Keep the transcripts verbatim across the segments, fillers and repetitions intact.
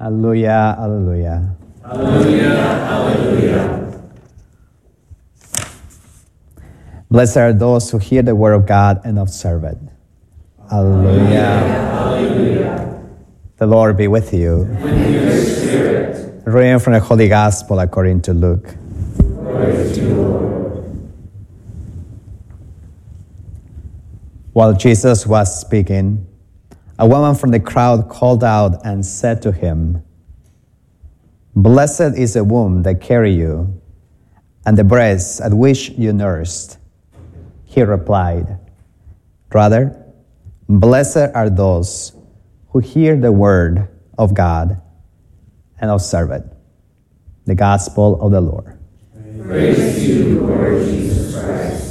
Hallelujah, hallelujah. Hallelujah, hallelujah. Blessed are those who hear the word of God and observe it. Hallelujah. Hallelujah. The Lord be with you. With your spirit. Reading from the Holy Gospel according to Luke. Praise you, Lord. While Jesus was speaking, a woman from the crowd called out and said to him, "Blessed is the womb that carried you, and the breasts at which you nursed." He replied, "Rather, blessed are those who hear the word of God and observe it." The Gospel of the Lord. Praise to you, Lord Jesus Christ.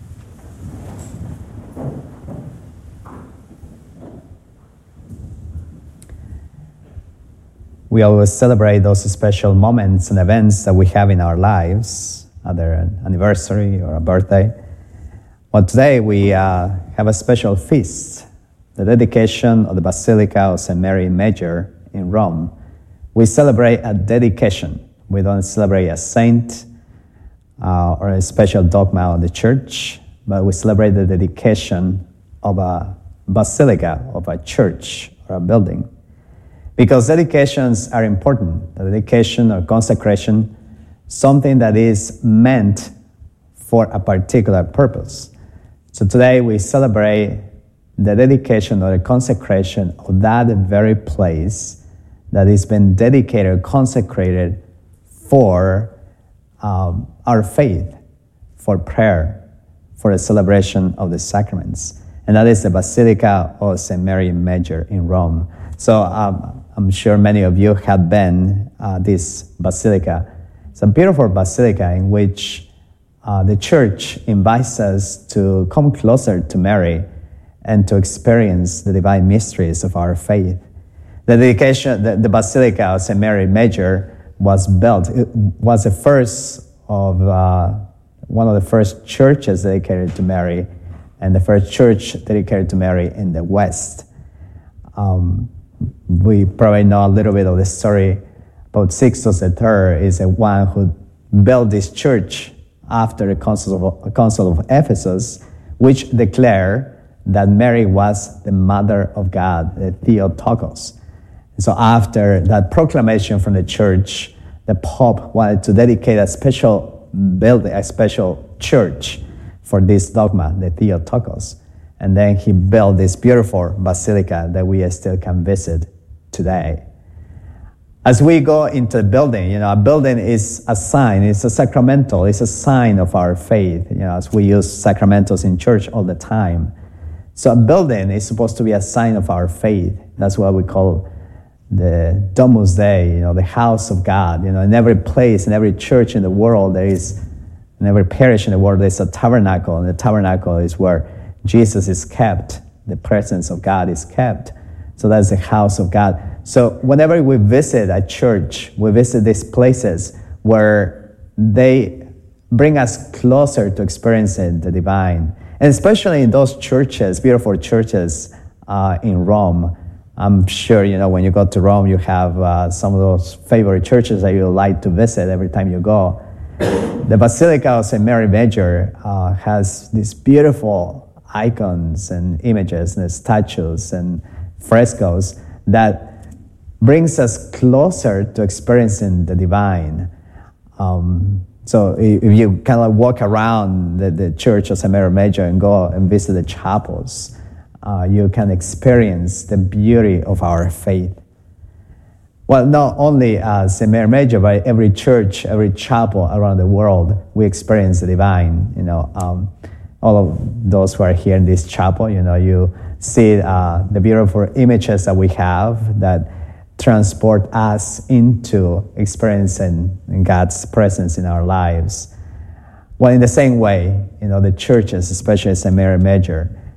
We always celebrate those special moments and events that we have in our lives, either an anniversary or a birthday. Well, today we uh, have a special feast, the dedication of the Basilica of Saint Mary Major in Rome. We celebrate a dedication. We don't celebrate a saint uh, or a special dogma of the church, but we celebrate the dedication of a basilica, of a church or a building. Because dedications are important. The dedication or consecration, something that is meant for a particular purpose. So today we celebrate the dedication or the consecration of that very place that has been dedicated or consecrated for um, our faith, for prayer, for the celebration of the sacraments. And that is the Basilica of Saint Mary Major in Rome. So um, I'm sure many of you have been uh, this basilica. It's a beautiful basilica in which uh, the church invites us to come closer to Mary and to experience the divine mysteries of our faith. The dedication, the, the Basilica of Saint Mary Major was built. It was the first of uh, one of the first churches dedicated to Mary, and the first church dedicated to Mary in the West. Um, We probably know a little bit of the story about Sixtus the Third is the one who built this church after the Council of, Council of Ephesus, which declared that Mary was the Mother of God, the Theotokos. So after that proclamation from the church, the Pope wanted to dedicate a special building, a special church for this dogma, the Theotokos. And then he built this beautiful basilica that we still can visit today. As we go into the building, you know, a building is a sign, it's a sacramental, it's a sign of our faith, you know, as we use sacramentals in church all the time. So a building is supposed to be a sign of our faith. That's what we call the Domus Dei, you know, the house of God. You know, in every place, in every church in the world, there is, in every parish in the world, there's a tabernacle, and the tabernacle is where Jesus is kept, the presence of God is kept. So that's the house of God. So whenever we visit a church, we visit these places where they bring us closer to experiencing the divine. And especially in those churches, beautiful churches uh, in Rome. I'm sure, you know, when you go to Rome, you have uh, some of those favorite churches that you like to visit every time you go. The Basilica of Saint Mary Major uh, has these beautiful icons and images and statues and frescoes that brings us closer to experiencing the divine. Um, so if you kind of walk around the, the church of Saint Mary Major and go and visit the chapels, uh, you can experience the beauty of our faith. Well, not only uh, Saint Mary Major, but every church, every chapel around the world, we experience the divine. You know, um, all of those who are here in this chapel, you know, you see uh, the beautiful images that we have that transport us into experiencing God's presence in our lives. Well, in the same way, you know, the churches, especially Saint Mary Major,